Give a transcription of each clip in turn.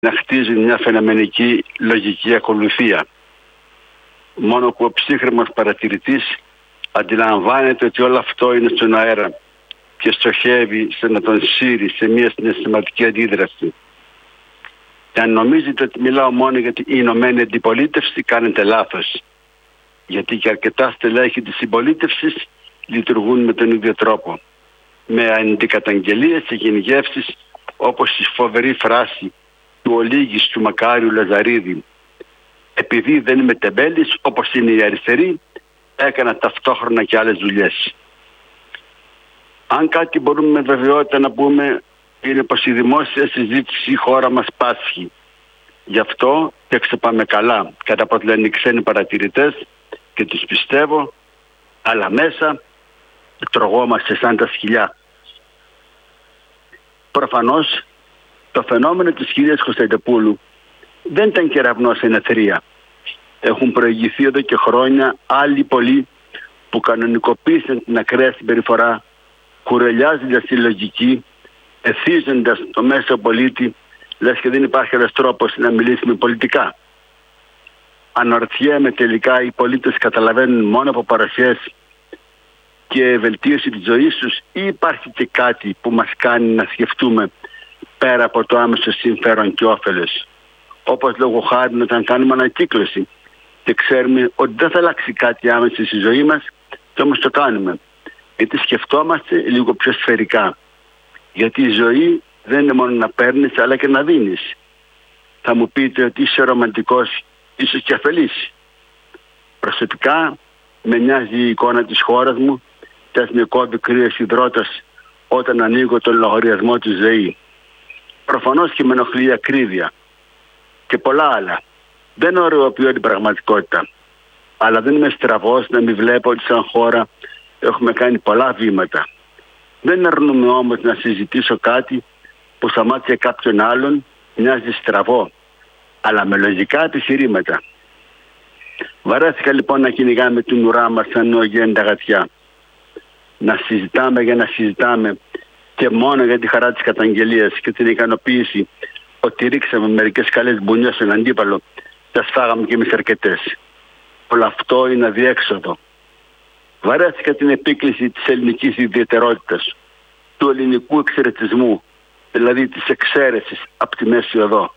να χτίζουν μια φαινομενική λογική ακολουθία. Μόνο που ο ψύχρεμος παρατηρητής αντιλαμβάνεται ότι όλο αυτό είναι στον αέρα και στοχεύει σε να τον σύρει σε μια συναισθηματική αντίδραση. Και αν νομίζετε ότι μιλάω μόνο για την Ηνωμένη Αντιπολίτευση, κάνετε λάθος. Γιατί και αρκετά στελέχη της συμπολίτευσης λειτουργούν με τον ίδιο τρόπο. Με αντικαταγγελίες και γενικεύσεις, όπως η φοβερή φράση του Ολίγης του Μακάριου Λαζαρίδη. Επειδή δεν είμαι τεμπέλης όπως είναι οι αριστεροί, έκανα ταυτόχρονα και άλλες δουλειές. Αν κάτι μπορούμε με βεβαιότητα να πούμε, είναι πως η δημόσια συζήτηση η χώρα μας πάσχει. Γι' αυτό και ξεπάμε καλά, κατά πως λένε οι ξένοι παρατηρητές και τους πιστεύω, αλλά μέσα τρογόμαστε σαν τα σκυλιά. Προφανώς το φαινόμενο της κυρίας Κωνσταντοπούλου δεν ήταν κεραυνός εν αιθρία. Έχουν προηγηθεί εδώ και χρόνια άλλοι πολλοί που κανονικοποίησαν την ακραία συμπεριφορά, κουρελιάζοντας τη λογική, εθίζοντας το μέσο πολίτη, λες και δεν υπάρχει άλλος τρόπος να μιλήσουμε πολιτικά. Αναρωτιέμαι τελικά οι πολίτες καταλαβαίνουν μόνο από παροχές και βελτίωση της ζωής τους, ή υπάρχει και κάτι που μας κάνει να σκεφτούμε πέρα από το άμεσο συμφέρον και όφελος. Όπως λόγω χάρη όταν κάνουμε ανακύκλωση και ξέρουμε ότι δεν θα αλλάξει κάτι άμεσα στη ζωή μας, και όμως το κάνουμε. Γιατί σκεφτόμαστε λίγο πιο σφαιρικά. Γιατί η ζωή δεν είναι μόνο να παίρνεις αλλά και να δίνεις. Θα μου πείτε ότι είσαι ρομαντικός, ίσως και αφελής. Προσωπικά με νοιάζει η εικόνα της χώρας μου και ας με κόβει κρύος υδρότας όταν ανοίγω τον λογαριασμό της ΔΕΗ. Προφανώς και με ενοχλεί η ακρίβεια και πολλά άλλα. Δεν ωρεοποιώ την πραγματικότητα, αλλά δεν είμαι στραβός να μην βλέπω ότι σαν χώρα έχουμε κάνει πολλά βήματα. Δεν αρνούμε όμως να συζητήσω κάτι που στα μάτια κάποιον άλλον μοιάζει στραβό, αλλά με λογικά επιχειρήματα. Βαρέθηκα λοιπόν να κυνηγάμε την ουρά μας σαν νοογέννητα γατιά. Να συζητάμε για να συζητάμε και μόνο για τη χαρά της καταγγελίας και την ικανοποίηση ότι ρίξαμε μερικές καλές μπουνιές στον αντίπαλο και σφάγαμε και εμείς αρκετές. Όλο αυτό είναι αδιέξοδο. Βαρέθηκα την επίκληση της ελληνικής ιδιαιτερότητας, του ελληνικού εξαιρετισμού, δηλαδή της εξαίρεσης από τη Μέση Οδό.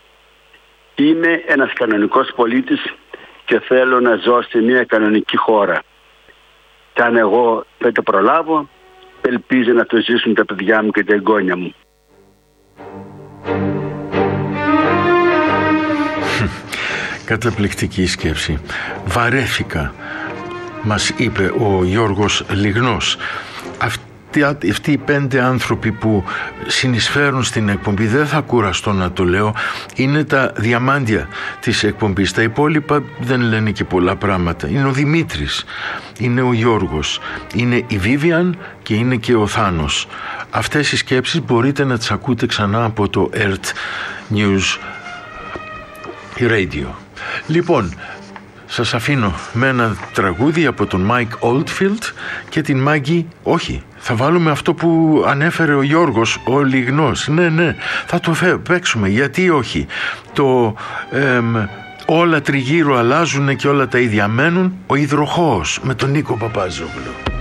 Είμαι ένας κανονικός πολίτης και θέλω να ζω σε μια κανονική χώρα. Και αν εγώ δεν το προλάβω, ελπίζω να το ζήσουν τα παιδιά μου και τα εγγόνια μου. Καταπληκτική σκέψη. Βαρέθηκα, μας είπε ο Γιώργος Λιγνός. Αυτοί οι 5 άνθρωποι που συνεισφέρουν στην εκπομπή, δεν θα κουραστώ να το λέω, είναι τα διαμάντια της εκπομπής. Τα υπόλοιπα δεν λένε και πολλά πράγματα. Είναι ο Δημήτρης, είναι ο Γιώργος, είναι η Βίβιαν και είναι και ο Θάνος. Αυτές οι σκέψεις μπορείτε να τις ακούτε ξανά από το ERT News Radio. Λοιπόν, σας αφήνω με ένα τραγούδι από τον Mike Oldfield και την Maggie. Όχι, θα βάλουμε αυτό που ανέφερε ο Γιώργος, ο Λιγνός. Ναι, θα το παίξουμε, γιατί όχι. Το όλα τριγύρω αλλάζουν και όλα τα ίδια μένουν. Ο Υδροχόος με τον Νίκο Παπάζογλου.